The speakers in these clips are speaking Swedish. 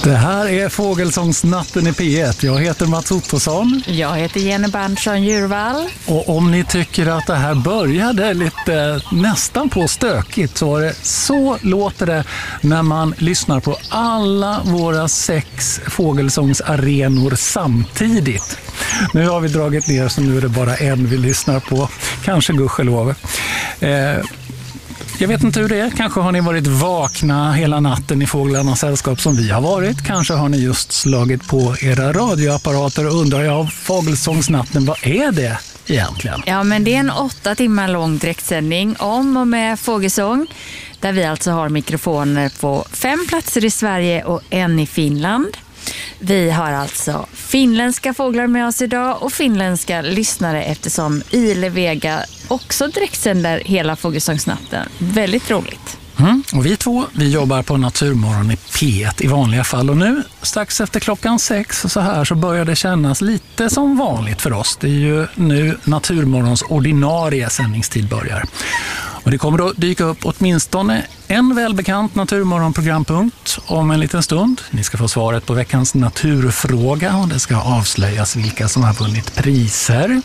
Det här är Fågelsångsnatten i P1. Jag heter Mats Ottosson. Jag heter Jenny Berntsson-Djurvall. Och om ni tycker att det här började lite nästan på stökigt så låter det när man lyssnar på alla våra 6 fågelsångsarenor samtidigt. Nu har vi dragit ner så nu är det bara en vi lyssnar på. Kanske gudskelov. Jag vet inte hur det är. Kanske har ni varit vakna hela natten i Fåglarnas sällskap som vi har varit. Kanske har ni just slagit på era radioapparater och undrar, Fågelsångsnatten, vad är det egentligen? Ja, men det är en 8 timmar lång direktsändning om och med fågelsång. Där vi alltså har mikrofoner på 5 platser i Sverige och 1 i Finland. Vi har alltså finländska fåglar med oss idag och finländska lyssnare eftersom Ile Vega också direktsänder hela Fågelsångsnatten. Väldigt roligt. Och vi 2, vi jobbar på Naturmorgon i P1 i vanliga fall. Och nu, strax efter klockan 6 så börjar det kännas lite som vanligt för oss. Det är ju nu Naturmorgons ordinarie sändningstid börjar. Och det kommer att dyka upp åtminstone en välbekant Naturmorgonprogrampunkt om en liten stund. Ni ska få svaret på veckans naturfråga och det ska avslöjas vilka som har vunnit priser.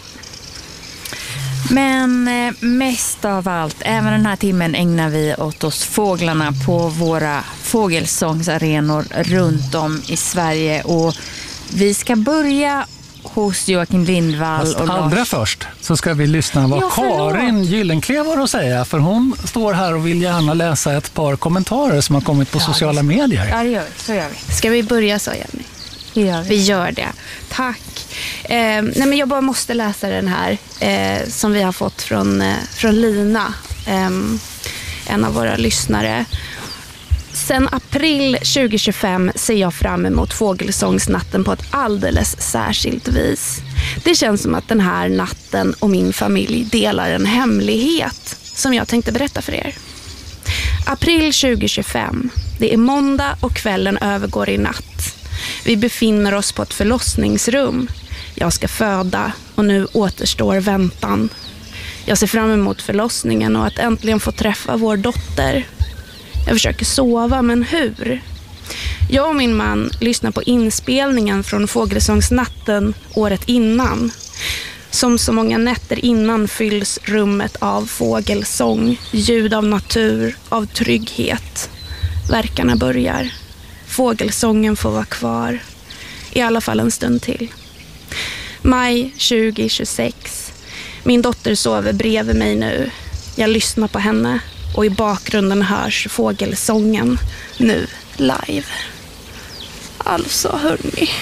Men mest av allt, även den här timmen ägnar vi åt oss fåglarna på våra fågelsångsarenor runt om i Sverige. Och vi ska börja hos Joakim Lindvall. Fast allra först så ska vi lyssna vad Karin Gyllenklev har att säga. För hon står här och vill gärna läsa ett par kommentarer som har kommit på sociala medier. Ja, det gör vi. Så gör vi. Ska vi börja så, Jenny? Vi gör det. Tack. Men jag bara måste läsa den här som vi har fått från Lina, en av våra lyssnare. Sen april 2025 ser jag fram emot Fågelsångsnatten på ett alldeles särskilt vis. Det känns som att den här natten och min familj delar en hemlighet som jag tänkte berätta för er. April 2025. Det är måndag och kvällen övergår i natt. Vi befinner oss på ett förlossningsrum. Jag ska föda och nu återstår väntan. Jag ser fram emot förlossningen och att äntligen få träffa vår dotter. Jag försöker sova, men hur? Jag och min man lyssnar på inspelningen från Fågelsångsnatten året innan. Som så många nätter innan fylls rummet av fågelsång, ljud av natur, av trygghet. Verkarna börjar. Fågelsången får vara kvar. I alla fall en stund till. Maj 2026. Min dotter sover bredvid mig nu. Jag lyssnar på henne och i bakgrunden hörs fågelsången nu live. Alltså, hörni.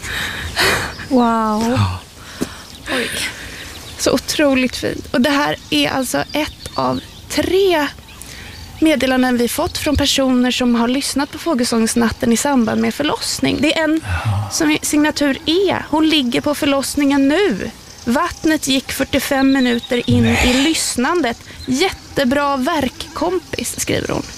Wow. Oj. Så otroligt fint. Och det här är alltså ett av 3 meddelanden vi fått från personer som har lyssnat på Fågelsångsnatten i samband med förlossning. Det är en som signatur E. Hon ligger på förlossningen nu. Vattnet gick 45 minuter in i lyssnandet. Jättebra verkkompis, skriver hon.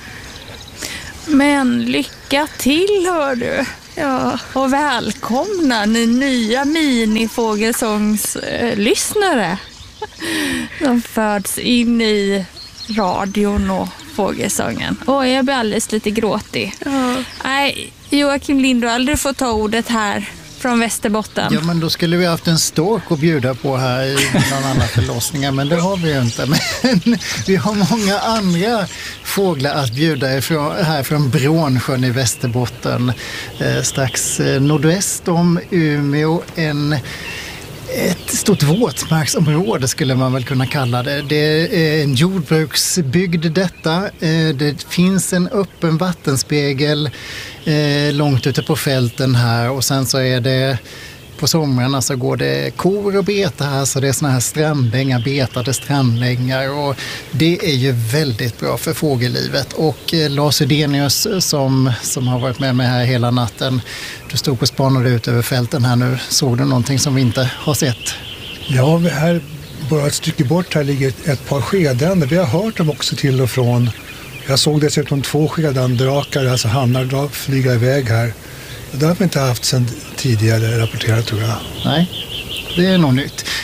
Men lycka till, hör du. Ja, och välkomna ni nya minifågelsångslyssnare som föds in i radion och fågelsången. Jag blir alldeles lite gråtig. Ja. Nej, Joakim Lindvall, du får ta ordet här från Västerbotten. Ja, men då skulle vi haft en stork att bjuda på här i bland alla förlossningar, men det har vi ju inte. Men vi har många andra fåglar att bjuda ifrån, här från Brånsjön i Västerbotten. Strax nordväst om Umeå, ett stort våtmarksområde skulle man väl kunna kalla det. Det är en jordbruksbygd detta. Det finns en öppen vattenspegel långt ute på fälten här och sen så är det på somrarna så går det kor och betar här, så det är såna här strandängar, betade strandängar, och det är ju väldigt bra för fågellivet. Och Lars Udenius som har varit med mig här hela natten, du stod och spanade ut över fälten här nu. Såg du någonting som vi inte har sett? Ja, här bara ett stycke bort här ligger ett par skedänder. Vi har hört dem också till och från. Jag såg dessutom 2 skedandrakar, alltså hannar, flyga iväg här. Det har vi inte haft sedan tidigare rapporterat, tror jag. Nej, det är nog nytt.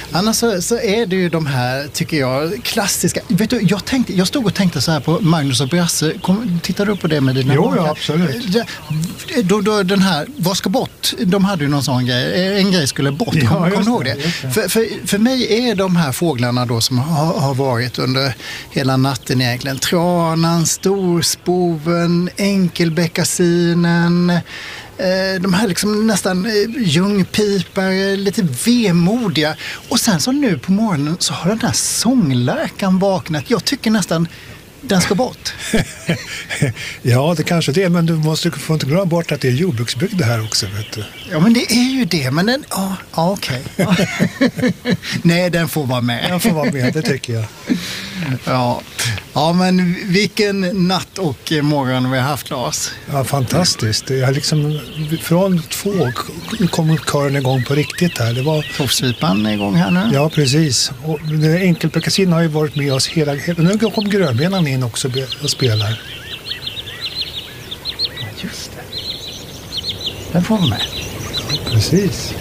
Annars så är det ju de här, tycker jag, klassiska. Vet du, jag stod och tänkte så här på Magnus och Brasse. Tittade du på det med dina Jo, ja, absolut. Då den här, vad ska bort? De hade ju någon sån grej. En grej skulle bort. Ja, Kommer du ihåg det? det. För mig är de här fåglarna då som har varit under hela natten egentligen. Tranan, storspoven, enkelbeckasinen. De här liksom nästan ljungpipare, lite vemodiga. Och sen så nu på morgonen så har den här sånglärkan vaknat. Jag tycker nästan den ska bort. Ja, det kanske det är, men du får inte glömma bort att det är jordbruksbygd här också, vet du. Ja, men det är ju det, men den... Ja, okej. Nej, den får vara med. Den får vara med, det tycker jag. Ja, men vilken natt och morgon vi har haft, Lars. Ja, fantastiskt. Jag liksom, från 2 kom kören igång på riktigt här. Det var... Tofsvipan är igång här nu. Ja, precis. Och enkelbeckasin har ju varit med oss hela... Nu kom grönbenan in också och spelar. Just det. Den får vara med. Precis.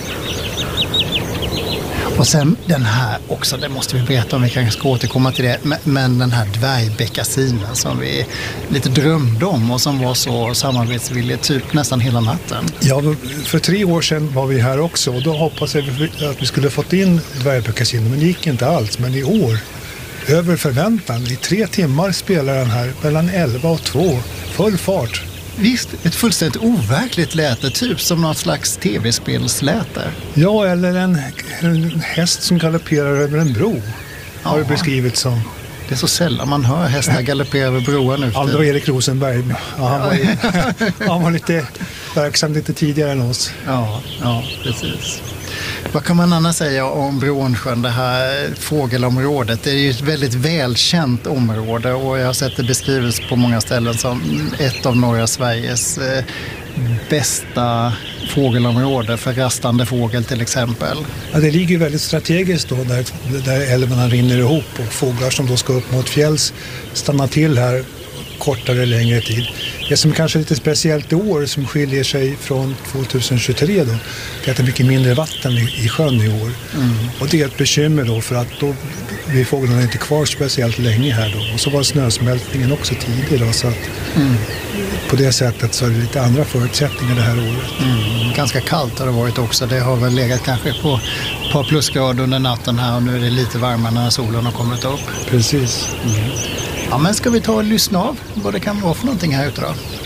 Och sen den här också, det måste vi berätta om, vi kanske ska återkomma till det, men den här dvärgbeckasinen som vi lite drömde om och som var så samarbetsvillig typ nästan hela natten. Ja, för 3 år sedan var vi här också och då hoppades vi att vi skulle fått in dvärgbeckasinen, men det gick inte alls. Men i år, över förväntan, i 3 timmar spelar den här mellan 11 och 2, full fart. Visst, ett fullständigt overkligt läte, typ som något slags tv-spelsläte. Ja, eller en häst som galopperar över en bro, har det beskrivits som. Det är så sällan man hör hästar galoppera över broar nu. Ja, det var Erik Rosenberg. Ja, han var lite verksam lite tidigare än oss. Ja, precis. Vad kan man annars säga om Brånsjön, det här fågelområdet? Det är ju ett väldigt välkänt område och jag har sett det beskrivas på många ställen som ett av norra Sveriges bästa fågelområde för rastande fågel till exempel. Ja, det ligger väldigt strategiskt då där älvarna rinner ihop och fåglar som då ska upp mot fjälls stannar till här kortare längre tid. Det som kanske är lite speciellt i år som skiljer sig från 2023 då, det är att det är mycket mindre vatten i sjön i år. Och det är ett bekymmer då, för att då blir fåglarna inte kvar speciellt länge här då. Och så var snösmältningen också tidig då, så att på det sättet så är det lite andra förutsättningar det här året. Ganska kallt har det varit också. Det har väl legat kanske på ett par plusgrader under natten här och nu är det lite varmare när solen har kommit upp. Precis. Ja, men ska vi ta och lyssna av vad det kan vara för någonting här ute då?